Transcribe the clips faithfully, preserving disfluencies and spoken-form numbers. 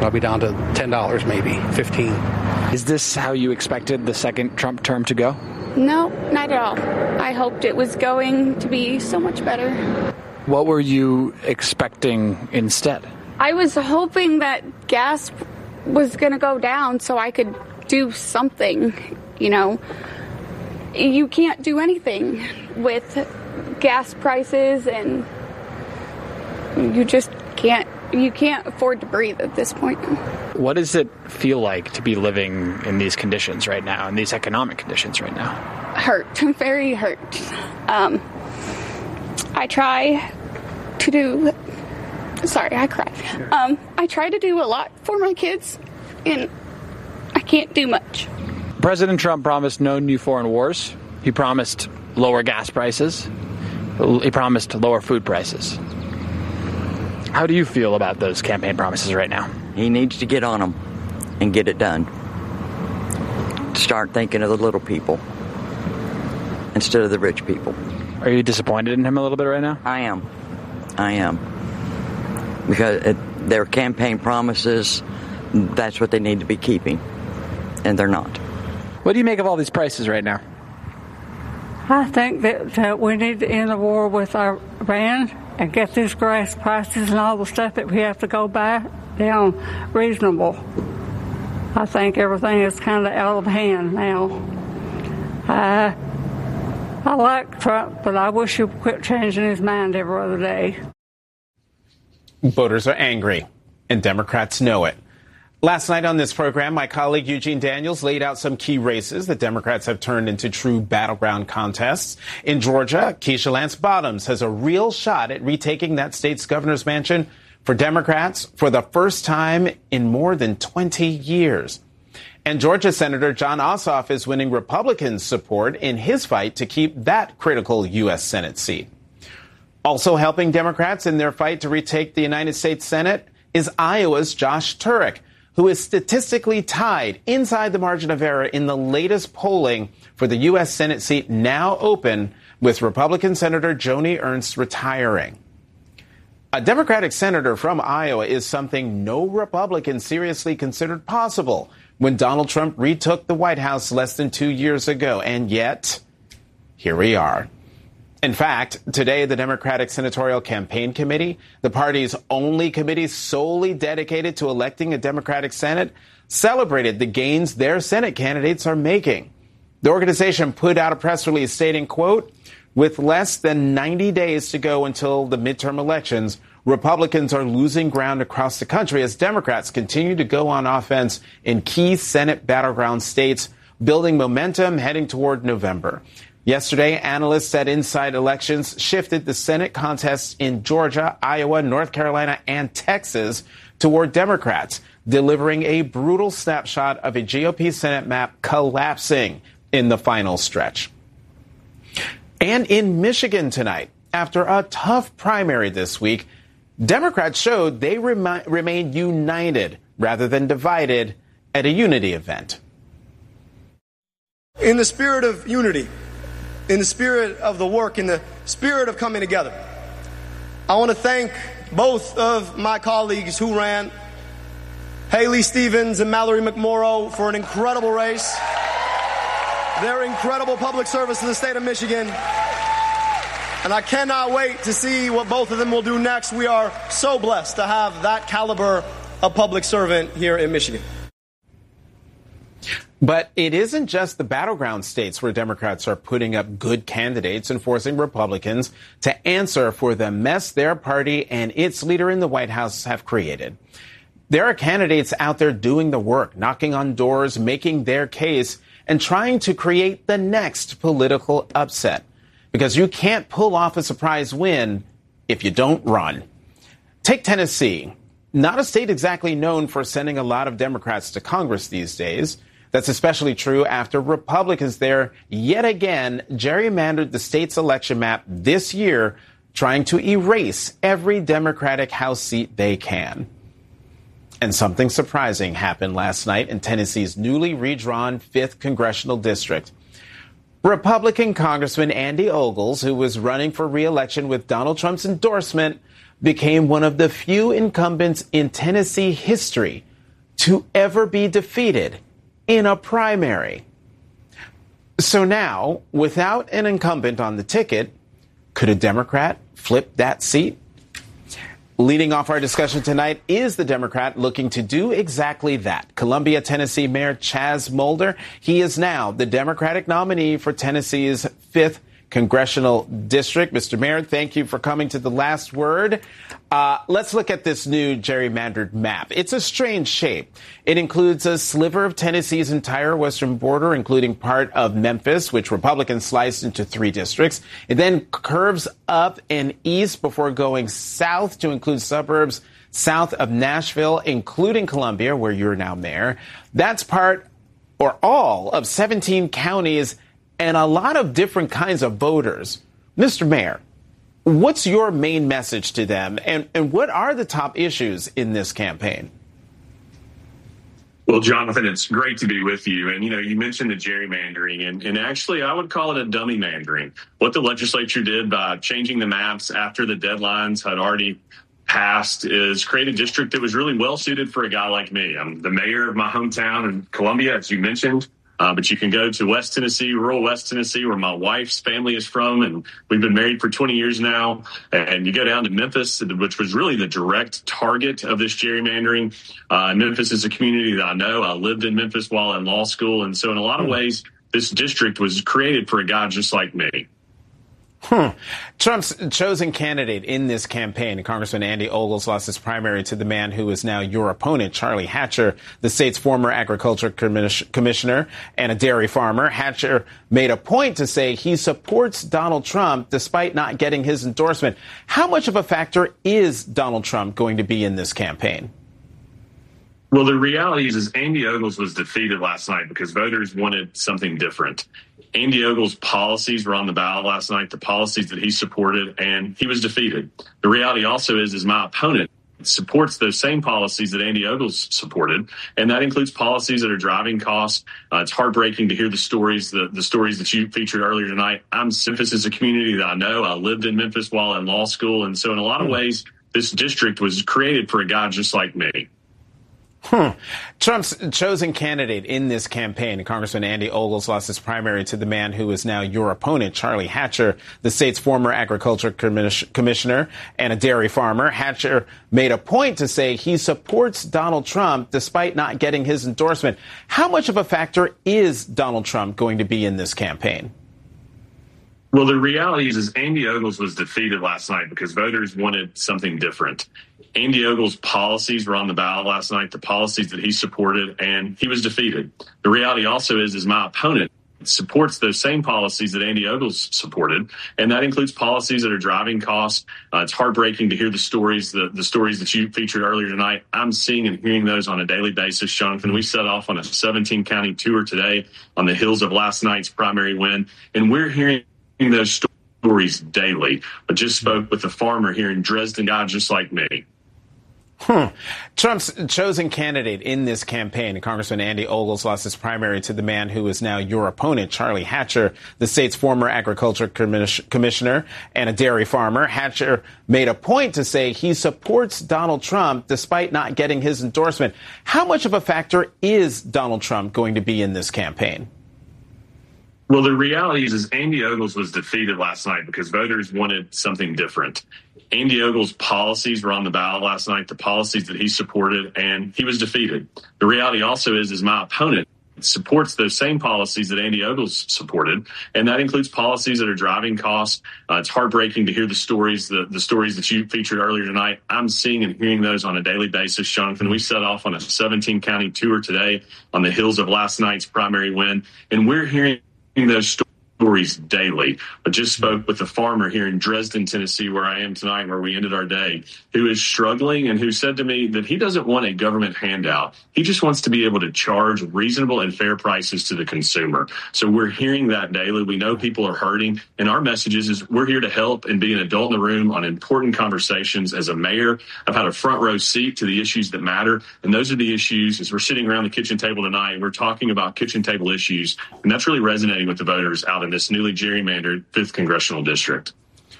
probably down to ten dollars, maybe fifteen. Is this how you expected the second Trump term to go? No, not at all. I hoped it was going to be so much better. What were you expecting instead? I was hoping that gas was going to go down so I could do something, you know. You can't do anything with gas prices, and you just can't you can't afford to breathe at this point. What does it feel like to be living in these conditions right now, in these economic conditions right now? Hurt, very hurt. Um, I try to do, sorry, I cried. Um, I try to do a lot for my kids, and I can't do much. President Trump promised no new foreign wars. He promised lower gas prices. He promised lower food prices. How do you feel about those campaign promises right now? He needs to get on them and get it done. Start thinking of the little people instead of the rich people. Are you disappointed in him a little bit right now? I am. I am. Because it, their campaign promises, that's what they need to be keeping. And they're not. What do you make of all these prices right now? I think that, that we need to end the war with Iran and get these gas prices and all the stuff that we have to go buy down reasonable. I think everything is kind of out of hand now. I, I like Trump, but I wish he would quit changing his mind every other day. Voters are angry, and Democrats know it. Last night on this program, my colleague Eugene Daniels laid out some key races that Democrats have turned into true battleground contests. In Georgia, Keisha Lance Bottoms has a real shot at retaking that state's governor's mansion for Democrats for the first time in more than twenty years. And Georgia Senator Jon Ossoff is winning Republican support in his fight to keep that critical U S Senate seat. Also helping Democrats in their fight to retake the United States Senate is Iowa's Josh Turek, who is statistically tied inside the margin of error in the latest polling for the U S Senate seat now open, with Republican Senator Joni Ernst retiring. A Democratic senator from Iowa is something no Republican seriously considered possible when Donald Trump retook the White House less than two years ago. And yet, here we are. In fact, today, the Democratic Senatorial Campaign Committee, the party's only committee solely dedicated to electing a Democratic Senate, celebrated the gains their Senate candidates are making. The organization put out a press release stating, quote, with less than ninety days to go until the midterm elections, Republicans are losing ground across the country as Democrats continue to go on offense in key Senate battleground states, building momentum heading toward November. Yesterday, analysts said Inside Elections shifted the Senate contests in Georgia, Iowa, North Carolina, and Texas toward Democrats, delivering a brutal snapshot of a G O P Senate map collapsing in the final stretch. And in Michigan tonight, after a tough primary this week, Democrats showed they remi- remained united rather than divided at a unity event. In the spirit of unity, in the spirit of the work, in the spirit of coming together, I want to thank both of my colleagues who ran, Haley Stevens and Mallory McMorrow, for an incredible race. Their incredible public service to the state of Michigan. And I cannot wait to see what both of them will do next. We are so blessed to have that caliber of public servant here in Michigan. But it isn't just the battleground states where Democrats are putting up good candidates and forcing Republicans to answer for the mess their party and its leader in the White House have created. There are candidates out there doing the work, knocking on doors, making their case, and trying to create the next political upset. Because you can't pull off a surprise win if you don't run. Take Tennessee, not a state exactly known for sending a lot of Democrats to Congress these days. That's especially true after Republicans there yet again gerrymandered the state's election map this year, trying to erase every Democratic House seat they can. And something surprising happened last night in Tennessee's newly redrawn fifth Congressional District. Republican Congressman Andy Ogles, who was running for re-election with Donald Trump's endorsement, became one of the few incumbents in Tennessee history to ever be defeated in a primary. So now, without an incumbent on the ticket, could a Democrat flip that seat? Leading off our discussion tonight is the Democrat looking to do exactly that. Columbia, Tennessee Mayor Chaz Molder. He is now the Democratic nominee for Tennessee's fifth congressional district. Mister Mayor, thank you for coming to The Last Word. Uh, let's look at this new gerrymandered map. It's a strange shape. It includes a sliver of Tennessee's entire western border, including part of Memphis, which Republicans sliced into three districts. It then curves up and east before going south to include suburbs south of Nashville, including Columbia, where you're now mayor. That's part or all of seventeen counties and a lot of different kinds of voters. Mister Mayor, what's your main message to them, and, and what are the top issues in this campaign? Well, Jonathan, it's great to be with you. And, you know, you mentioned the gerrymandering, and, and actually I would call it a dummy mandering. What the legislature did by changing the maps after the deadlines had already passed is create a district that was really well suited for a guy like me. I'm the mayor of my hometown in Columbia, as you mentioned. Uh, but you can go to West Tennessee, rural West Tennessee, where my wife's family is from, and we've been married for twenty years now. And you go down to Memphis, which was really the direct target of this gerrymandering. Uh, Memphis is a community that I know. I lived in Memphis while in law school. And so in a lot of ways, this district was created for a guy just like me. Hmm. Trump's chosen candidate in this campaign, Congressman Andy Ogles, lost his primary to the man who is now your opponent, Charlie Hatcher, the state's former agriculture commis- commissioner and a dairy farmer. Hatcher made a point to say he supports Donald Trump despite not getting his endorsement. How much of a factor is Donald Trump going to be in this campaign? Well, the reality is, is Andy Ogles was defeated last night because voters wanted something different. Andy Ogles' policies were on the ballot last night, the policies that he supported, and he was defeated. The reality also is, is my opponent supports those same policies that Andy Ogles supported, and that includes policies that are driving costs. Uh, it's heartbreaking to hear the stories, the, the stories that you featured earlier tonight. I'm Memphis is a community that I know. I lived in Memphis while in law school, and so in a lot of ways, this district was created for a guy just like me. Hmm. Trump's chosen candidate in this campaign, Congressman Andy Ogles, lost his primary to the man who is now your opponent, Charlie Hatcher, the state's former agriculture commis- commissioner and a dairy farmer. Hatcher made a point to say he supports Donald Trump despite not getting his endorsement. How much of a factor is Donald Trump going to be in this campaign? Well, the reality is, is Andy Ogles was defeated last night because voters wanted something different. Andy Ogles' policies were on the ballot last night, the policies that he supported, and he was defeated. The reality also is, is my opponent supports those same policies that Andy Ogles supported, and that includes policies that are driving costs. Uh, it's heartbreaking to hear the stories, the, the stories that you featured earlier tonight. I'm seeing and hearing those on a daily basis, Jonathan. We set off on a seventeen county tour today on the heels of last night's primary win, and we're hearing those stories daily. I just spoke with a farmer here in Dresden, guy just like me. Hmm. Trump's chosen candidate in this campaign, Congressman Andy Ogles, lost his primary to the man who is now your opponent, Charlie Hatcher, the state's former agriculture commis- commissioner and a dairy farmer. Hatcher made a point to say he supports Donald Trump despite not getting his endorsement. How much of a factor is Donald Trump going to be in this campaign? Well, the reality is, is Andy Ogles was defeated last night because voters wanted something different. Andy Ogles' policies were on the ballot last night, the policies that he supported, and he was defeated. The reality also is, is my opponent supports those same policies that Andy Ogles supported, and that includes policies that are driving costs. Uh, it's heartbreaking to hear the stories, the, the stories that you featured earlier tonight. I'm seeing and hearing those on a daily basis, Jonathan. We set off on a seventeen county tour today on the heels of last night's primary win, and we're hearing those stories daily. I just spoke with a farmer here in Dresden, Tennessee, where I am tonight, where we ended our day, who is struggling and who said to me that he doesn't want a government handout. He just wants to be able to charge reasonable and fair prices to the consumer. So we're hearing that daily. We know people are hurting, and our message is, is we're here to help and be an adult in the room on important conversations. As a mayor, I've had a front row seat to the issues that matter, and those are the issues. As we're sitting around the kitchen table tonight, we're talking about kitchen table issues, and that's really resonating with the voters out in this newly gerrymandered fifth congressional district.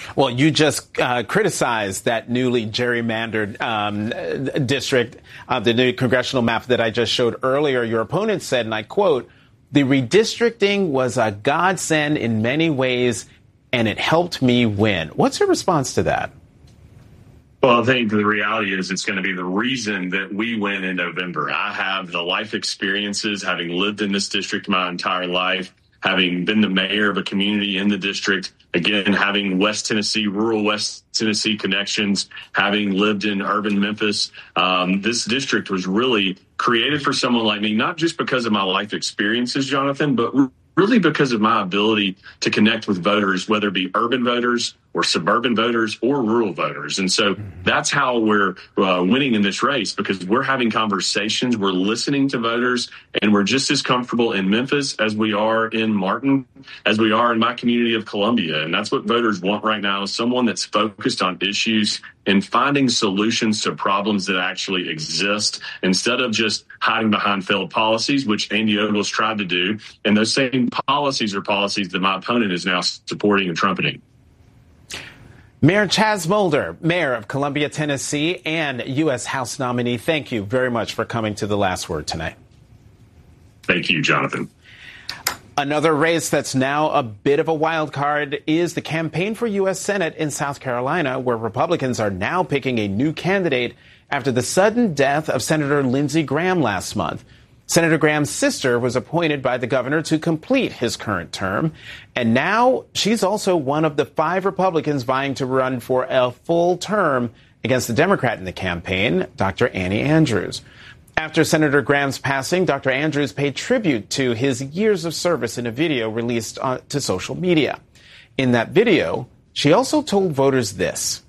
Well, you just uh, criticized that newly gerrymandered um, district, uh, the new congressional map that I just showed earlier. Your opponent said, and I quote, "The redistricting was a godsend in many ways, and it helped me win." What's your response to that? Well, I think the reality is it's going to be the reason that we win in November. I have the life experiences, having lived in this district my entire life, having been the mayor of a community in the district, again, having West Tennessee, rural West Tennessee connections, having lived in urban Memphis. Um, this district was really created for someone like me, not just because of my life experiences, Jonathan, but really because of my ability to connect with voters, whether it be urban voters or suburban voters or rural voters. And so that's how we're uh, winning in this race, because we're having conversations, we're listening to voters, and we're just as comfortable in Memphis as we are in Martin, as we are in my community of Columbia. And that's what voters want right now, someone that's focused on issues and finding solutions to problems that actually exist instead of just hiding behind failed policies, which Andy Ogles tried to do. And those same policies are policies that my opponent is now supporting and trumpeting. Mayor Chaz Molder, mayor of Columbia, Tennessee, and U S House nominee, thank you very much for coming to The Last Word tonight. Thank you, Jonathan. Another race that's now a bit of a wild card is the campaign for U S Senate in South Carolina, where Republicans are now picking a new candidate after the sudden death of Senator Lindsey Graham last month. Senator Graham's sister was appointed by the governor to complete his current term, and now she's also one of the five Republicans vying to run for a full term against the Democrat in the campaign, Doctor Annie Andrews. After Senator Graham's passing, Doctor Andrews paid tribute to his years of service in a video released on, to social media. In that video, she also told voters this.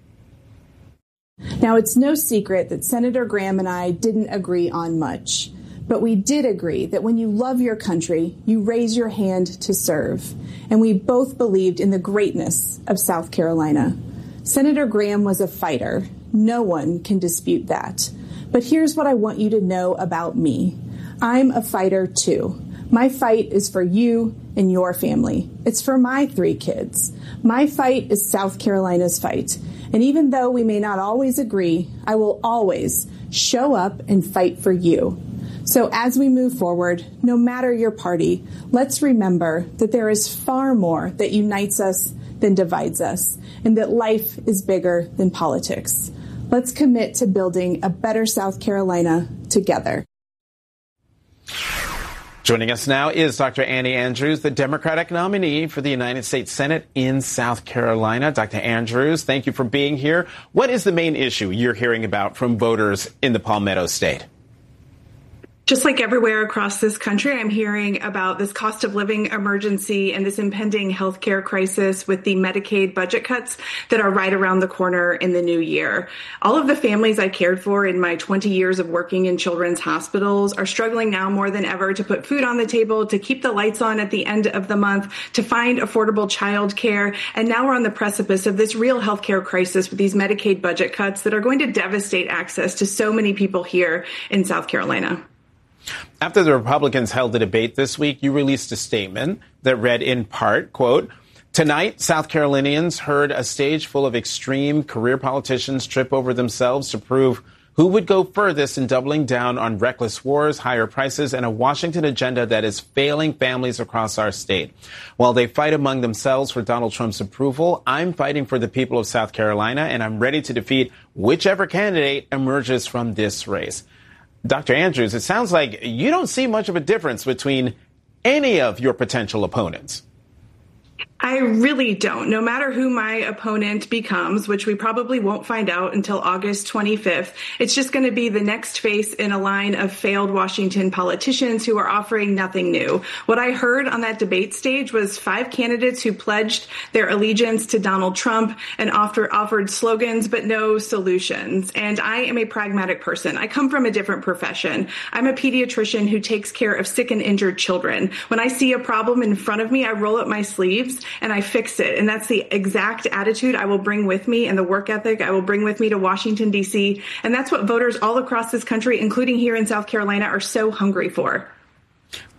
Now, it's no secret that Senator Graham and I didn't agree on much. But we did agree that when you love your country, you raise your hand to serve. And we both believed in the greatness of South Carolina. Senator Graham was a fighter. No one can dispute that. But here's what I want you to know about me. I'm a fighter, too. My fight is for you and your family. It's for my three kids. My fight is South Carolina's fight. And even though we may not always agree, I will always show up and fight for you. So as we move forward, no matter your party, let's remember that there is far more that unites us than divides us, and that life is bigger than politics. Let's commit to building a better South Carolina together. Joining us now is Doctor Annie Andrews, the Democratic nominee for the United States Senate in South Carolina. Doctor Andrews, thank you for being here. What is the main issue you're hearing about from voters in the Palmetto State? Just like everywhere across this country, I'm hearing about this cost of living emergency and this impending healthcare crisis with the Medicaid budget cuts that are right around the corner in the new year. All of the families I cared for in my twenty years of working in children's hospitals are struggling now more than ever to put food on the table, to keep the lights on at the end of the month, to find affordable child care. And now we're on the precipice of this real healthcare crisis with these Medicaid budget cuts that are going to devastate access to so many people here in South Carolina. After the Republicans held a debate this week, you released a statement that read in part, quote, "Tonight, South Carolinians heard a stage full of extreme career politicians trip over themselves to prove who would go furthest in doubling down on reckless wars, higher prices, and a Washington agenda that is failing families across our state. While they fight among themselves for Donald Trump's approval, I'm fighting for the people of South Carolina, and I'm ready to defeat whichever candidate emerges from this race." Doctor Andrews, it sounds like you don't see much of a difference between any of your potential opponents. I really don't. No matter who my opponent becomes, which we probably won't find out until August twenty-fifth, it's just going to be the next face in a line of failed Washington politicians who are offering nothing new. What I heard on that debate stage was five candidates who pledged their allegiance to Donald Trump and offer, offered slogans but no solutions. And I am a pragmatic person. I come from a different profession. I'm a pediatrician who takes care of sick and injured children. When I see a problem in front of me, I roll up my sleeves and I fix it. And that's the exact attitude I will bring with me and the work ethic I will bring with me to Washington, D C. And that's what voters all across this country, including here in South Carolina, are so hungry for.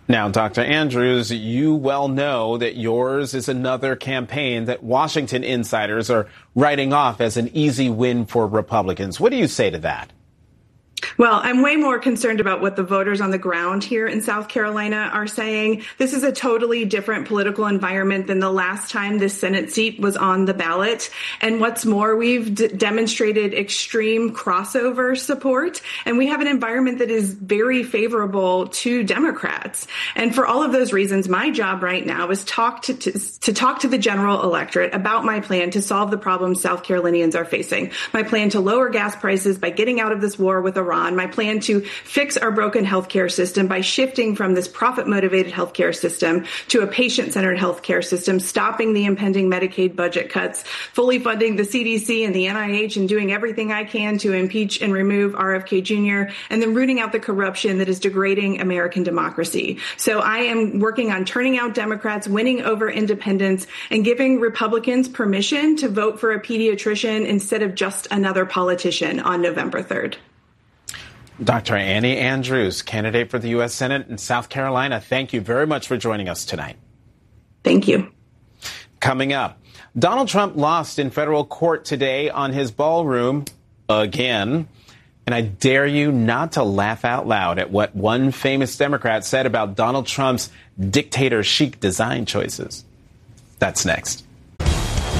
Now, Doctor Andrews, you well know that yours is another campaign that Washington insiders are writing off as an easy win for Republicans. What do you say to that? Well, I'm way more concerned about what the voters on the ground here in South Carolina are saying. This is a totally different political environment than the last time this Senate seat was on the ballot. And what's more, we've d- demonstrated extreme crossover support, and we have an environment that is very favorable to Democrats. And for all of those reasons, my job right now is talk to, to, to talk to the general electorate about my plan to solve the problems South Carolinians are facing. My plan to lower gas prices by getting out of this war with Iran. My plan to fix our broken healthcare system by shifting from this profit-motivated healthcare system to a patient-centered healthcare system, stopping the impending Medicaid budget cuts, fully funding the C D C and the N I H, and doing everything I can to impeach and remove R F K Junior, and then rooting out the corruption that is degrading American democracy. So I am working on turning out Democrats, winning over independents, and giving Republicans permission to vote for a pediatrician instead of just another politician on November third. Doctor Annie Andrews, candidate for the U S Senate in South Carolina, thank you very much for joining us tonight. Thank you. Coming up, Donald Trump lost in federal court today on his ballroom again. And I dare you not to laugh out loud at what one famous Democrat said about Donald Trump's dictator chic design choices. That's next.